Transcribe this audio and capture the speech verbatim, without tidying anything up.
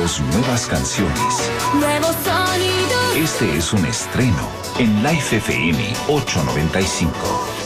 sus nuevas canciones. Nuevos sonidos. Este es un estreno en Life F M ochocientos noventa y cinco.